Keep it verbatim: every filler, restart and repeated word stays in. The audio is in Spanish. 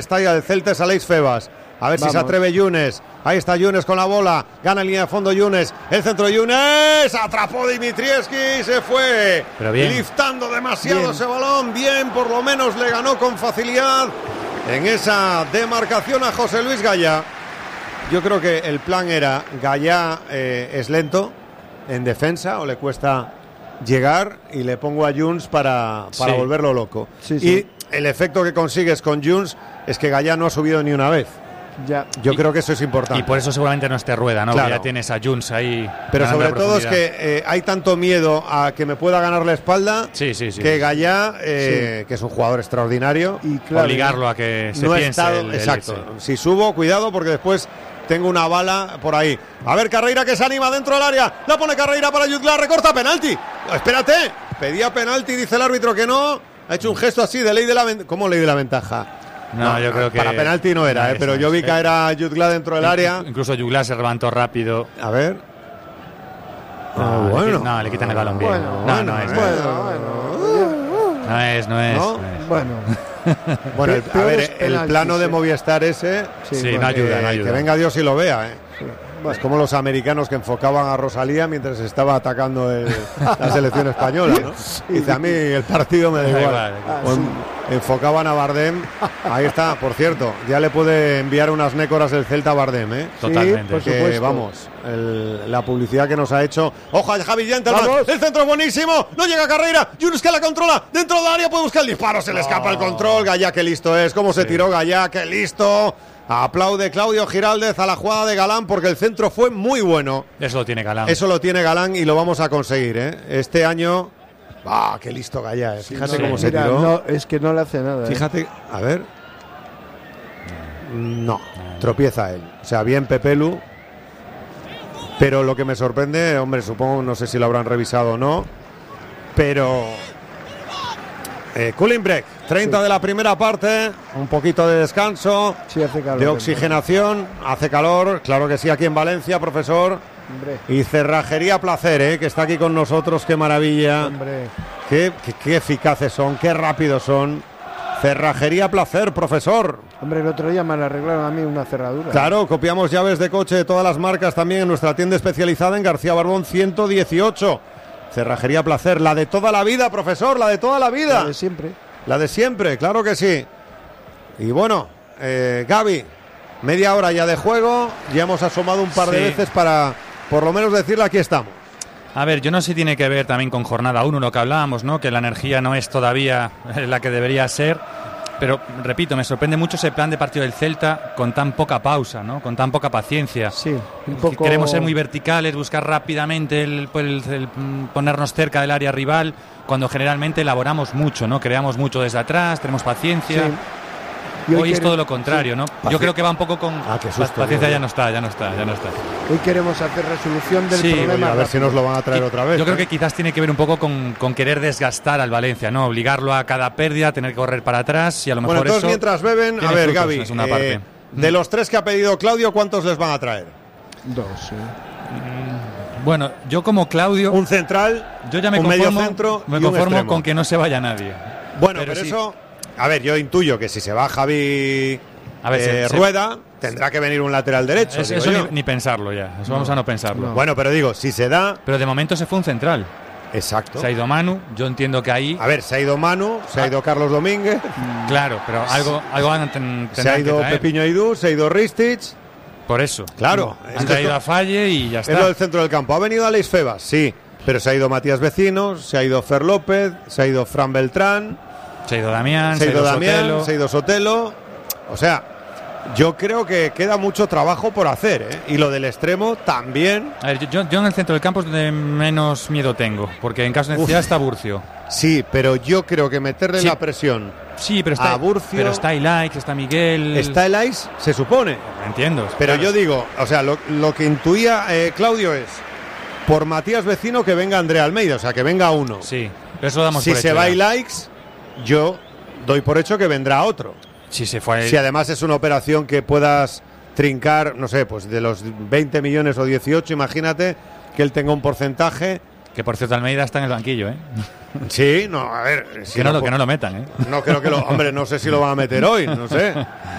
Está ya el Celta, es Aleix Febas. A ver Vamos. si se atreve Yunes. Ahí está Yunes con la bola. Gana en línea de fondo Yunes. El centro de Yunes. Atrapó Dimitrievski y se fue. Pero bien. Liftando demasiado bien. ese balón. Bien, por lo menos le ganó con facilidad en esa demarcación a José Luis Gaya. Yo creo que el plan era Gaya eh, es lento en defensa o le cuesta llegar y le pongo a Yunes para, para sí. volverlo loco. Sí, sí. Y el efecto que consigues con Yunes es que Gaya no ha subido ni una vez. Ya. Yo y, creo que eso es importante. Y por eso seguramente no esté Rueda, ¿no? Claro. Porque ya tienes a Yunes ahí. Pero sobre todo es que eh, hay tanto miedo a que me pueda ganar la espalda sí, sí, sí. que Gaya, eh, sí. que es un jugador extraordinario, y claro, obligarlo a que se no piense estado, el, exacto. El si subo, cuidado porque después tengo una bala por ahí. A ver, Carreira que se anima dentro del área. La pone Carreira para Jutglar, recorta penalti. Espérate, pedía penalti, dice el árbitro que no. Ha hecho un gesto así de ley de la ventaja. ¿Cómo ley de la ventaja? No, no, yo creo que... Para penalti no era, no, eh, pero yo vi caer a Jutglar dentro del área. Incluso Jutglar se levantó rápido. A ver. No, ah, bueno. Le, no, le quitan el balón bien. Bueno, no, bueno, no es. Bueno, bueno. No es, no es. ¿No? No es. Bueno. Bueno, el, a ver, el plano de Movistar ese... Sí, sí bueno, no ayuda, eh, no ayuda. Que venga Dios y lo vea, ¿eh? Sí. Es como los americanos que enfocaban a Rosalía mientras estaba atacando el, la selección española, ¿no? Sí. Dice, a mí el partido me da igual. Ah, sí. Enfocaban a Bardem. Ahí está, por cierto, ya le puede enviar unas nécoras el Celta a Bardem, ¿eh? Totalmente. Porque, por supuesto. Vamos, el, la publicidad que nos ha hecho. ¡Ojo a Javi Gentleman! El centro es buenísimo. No llega Carreira. Yunes que la controla. Dentro del área puede buscar el disparo. Se le escapa oh. el control. Gaya, qué listo es. Cómo se sí. tiró Gaya, qué listo. Aplaude Claudio Giraldez a la jugada de Galán porque el centro fue muy bueno. Eso lo tiene Galán. Eso lo tiene Galán y lo vamos a conseguir, ¿eh? Este año... ¡Ah, qué listo Gaya! ¿eh? Fíjate sí, cómo sí. se Mira, tiró. No, es que no le hace nada. Fíjate, ¿eh? a ver... No, tropieza él. O sea, bien Pepelu. Pero lo que me sorprende, hombre, supongo, no sé si lo habrán revisado o no, pero... Eh, cooling break, treinta sí. de la primera parte, un poquito de descanso, sí, hace calor, de oxigenación, hace calor, claro que sí, aquí en Valencia, profesor. Hombre. Y Cerrajería Placer, eh, que está aquí con nosotros, qué maravilla, Hombre. Qué, qué, qué eficaces son, qué rápidos son. Cerrajería Placer, profesor. Hombre, el otro día me la arreglaron a mí una cerradura. Claro, copiamos llaves de coche de todas las marcas también en nuestra tienda especializada en García Barbón ciento dieciocho. Cerrajería Placer, la de toda la vida, profesor, la de toda la vida. La de siempre. La de siempre, claro que sí. Y bueno, eh, Gaby, media hora ya de juego, ya hemos asomado un par sí. de veces para por lo menos decirle aquí estamos. A ver, yo no sé si tiene que ver también con jornada uno, lo que hablábamos, ¿no? Que la energía no es todavía la que debería ser. Pero, repito, me sorprende mucho ese plan de partido del Celta con tan poca pausa, ¿no? Con tan poca paciencia. Sí, un poco... Queremos ser muy verticales, buscar rápidamente el, el, el, el ponernos cerca del área rival, cuando generalmente elaboramos mucho, ¿no? Creamos mucho desde atrás, tenemos paciencia. Sí. Hoy, hoy es quiere... todo lo contrario, ¿no? Paci... Yo creo que va un poco con... Ah, qué susto, paciencia tío. ya no está, ya no está, ya no está. Hoy queremos hacer resolución del sí, problema. A ver si nos lo van a traer y, otra vez. Yo ¿eh? creo que quizás tiene que ver un poco con, con querer desgastar al Valencia, ¿no? Obligarlo a cada pérdida, tener que correr para atrás y a lo mejor bueno, entonces eso mientras beben, a ver, frutos, Gaby, es una eh, parte. de los tres que ha pedido Claudio, ¿cuántos les van a traer? Dos, sí. Mm, bueno, yo como Claudio... Un central, yo ya me un conformo, medio centro me y conformo un con que no se vaya nadie. Bueno, pero, pero sí. eso... A ver, yo intuyo que si se va Javi... A ver, eh, se, Rueda, se, tendrá que venir un lateral derecho. Es, eso ni, ni pensarlo ya, eso no, vamos a no pensarlo. No. Bueno, pero digo, si se da... Pero de momento se fue un central. Exacto. Se ha ido Manu, yo entiendo que ahí... A ver, se ha ido Manu, se ha ido Carlos Domínguez. Claro, pero algo, algo van a ten, Se ha ido Pepiño Aidú, se ha ido Ristich. Por eso. Claro. No, han traído a Falle y ya está. Es lo del centro del campo. Ha venido Aleix Febas, sí, pero se ha ido Matías Vecinos, se ha ido Fer López, se ha ido Fran Beltrán. Se ha ido Damián, se ha ido, ido Damián, Sotelo. se ha ido Sotelo. O sea... Yo creo que queda mucho trabajo por hacer, ¿eh? Y lo del extremo también. A ver, yo, yo en el centro del campo es donde menos miedo tengo, porque en caso de necesidad Uf. está Burcio. Sí, pero yo creo que meterle sí. la presión sí, pero está, a Burcio... Pero está Ilaix, está Miguel... Está Ilaix, se supone. Entiendo. Pero claro. yo digo, o sea, lo, lo que intuía eh, Claudio es, por Matías Vecino que venga Andrea Almeida, o sea, que venga uno. Sí, pero eso lo damos si por se hecho va ya. Ilaix, yo doy por hecho que vendrá otro. Si se fue. Si además es una operación que puedas trincar, no sé, pues de los veinte millones o dieciocho, imagínate que él tenga un porcentaje Que por cierto Almeida está en el banquillo, ¿eh? Sí, no, a ver. Si que, no lo, lo, que no lo metan, ¿eh? No creo que lo. Hombre, no sé si lo van a meter hoy, no sé.